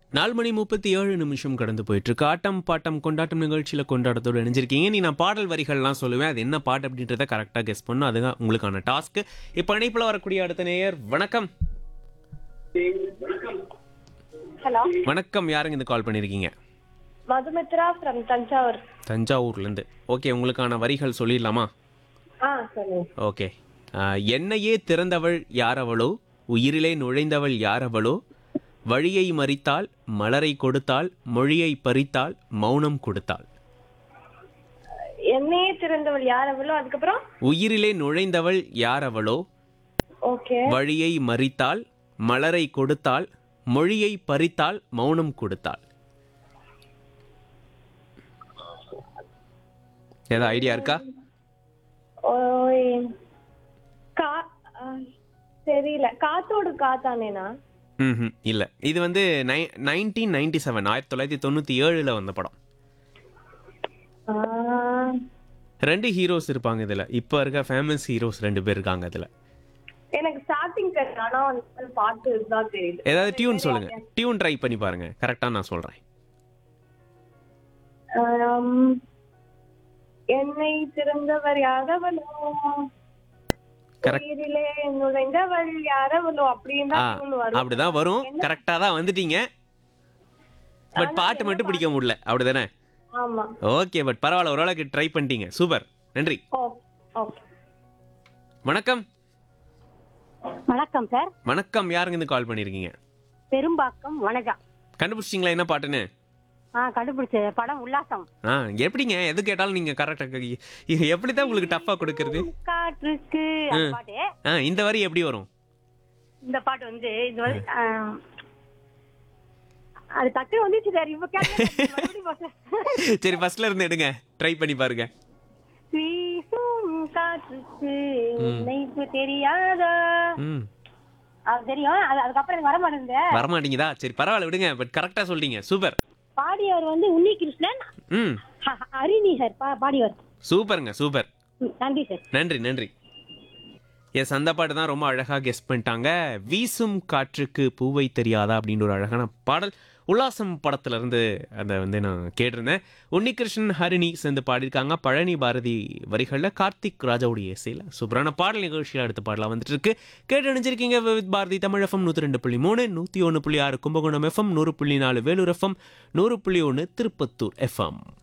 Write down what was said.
4:37 கடந்து போயிட்டு இருக்கு. ஆட்டம் பாட்டம் கொண்டாட்டம் நிகழ்ச்சியில் கொண்டாட்டத்தோடு இணைஞ்சிருக்கீங்க. நான் பாடல் வரிகள்லாம் சொல்லுவேன், அது என்ன பாட்டு அப்படின்றத கரெக்டாக கெஸ் பண்ணும். அதுதான் உங்களுக்கான டாஸ்க். இப்போ இணைப்பில் வரக்கூடிய அடுத்த நேயர். வணக்கம். ஹலோ வணக்கம், யாருங்க இந்த கால் பண்ணியிருக்கீங்க? மதுமித்ரா ஃப்ரம் தஞ்சாவூர். தஞ்சாவூர்லேருந்து. ஓகே, உங்களுக்கான வரிகள் சொல்லிடலாமா? சொல்லுங்க. ஓகே. என்னையே திறந்தவள் யாரவளோ, உயிரிலே நுழைந்தவள் யாரவளோ, வழியை மறித்தாள், மலரை கொடுத்தாள், மொழியை பறித்தாள், மௌனம் கொடுத்தாள். என்னையே திறந்தவள் யார் அவளோ, அதுக்கப்புறம் உயிரிலே நுழைந்தவள் யாரவளோ, ஓகே. வழியை மறித்தாள், மலரை கொடுத்தாள், மொழியை பறித்தாள், மௌனம் கொடுத்தாள். ஏதாவது ஐடியா இருக்கா? ஓய், கா தெரியல. காத்தோடு காத்தானேனா? இல்ல, இது வந்து 1997 1997 வந்த படம். ஆ, 2 ஹீரோஸ் இருப்பாங்க இதுல. இப்ப இருக்க ஃபேமஸ் ஹீரோஸ் 2 பேர் இருக்காங்க இதுல. எனக்கு ஸ்டார்டிங் தெரியும், ஆனா வந்து பாட்டு தான் தெரியுது. ஏதாவது டியூன் சொல்லுங்க. டியூன் ட்ரை பண்ணி பாருங்க, கரெக்டா நான் சொல்றேன். என்னை திறந்தவர் யாரவளோ, உயிரிலே நுழைந்தவள் யாரவளோ, அப்படின்னு தான் வரும். அப்படிதான் வரும். கரெக்டா தான் வந்துட்டீங்க. பட் பாட்டு மட்டும் பிடிக்க முடியல, அப்படிதானே? ஆமா. ஓகே, பட் பரவாயில்ல, ஓரளவுக்கு ட்ரை பண்ணிட்டீங்க. சூப்பர், நன்றி. ஓகே. வணக்கம். வணக்கம் சார். வணக்கம், யாருங்க இருந்து கால் பண்ணிருக்கீங்க? பெரும்பாக்கம் வனஜா. கண்டுபிடிச்சிங்களா என்ன பாட்டுன்னு? கண்டுபிடிச்ச படம் உல்லாசம். எப்படிங்க எது கேட்டாலும் நீங்க கரெக்டா எப்படிதான் உங்களுக்கு டஃபா கொடுக்கறது? காற்றுக்கு அந்த பாட்டு. இந்த வரி எப்படி வரும்? இந்த பாட்டு வந்து இது வந்து அது டக்கு வந்துச்சு சார். இப்ப கேட்க சரி, ஃபர்ஸ்ட்ல இருந்து எடுங்க, ட்ரை பண்ணி பாருங்க. வீசும் காற்றுக்கு நினைப்பு தெரியாதா? அது தெரியும், அதுக்கப்புறம் வர மாட்டேங்குது. வர மாட்டீங்கதா? சரி பரவாயில்ல, விடுங்க. பட் கரெக்டா சொல்றீங்க. சூப்பர். பாடியவர் வந்து உன்னி கிருஷ்ணன், ஹரிணி சார் பாடியவர். சூப்பருங்க, சூப்பர். நன்றி சார். நன்றி நன்றி. எஸ், அந்த பாட்டு தான் ரொம்ப அழகா கெஸ் பண்ணிட்டாங்க. வீசும் காற்றுக்கு பூவை தெரியாதா அப்படின்ற ஒரு அழகான பாடல் உல்லாசம் படத்துல இருந்து அதை வந்து நான் கேட்டிருந்தேன். உன்னிகிருஷ்ணன் ஹரிணி சேர்ந்து பாடியிருக்காங்க. பழனி பாரதி வரிகளில் கார்த்திக் ராஜாவுடைய இசையில் சூப்பரான பாடல் நிகழ்ச்சியில் அடுத்த பாடலாம் வந்துட்டு இருக்கு. கேட்டு அணிஞ்சிருக்கீங்க with Bharathi Tamil FM 102.3 101.6 Kumbakonam FM 100.4 Vellore FM 100.1 Tirupattur FM.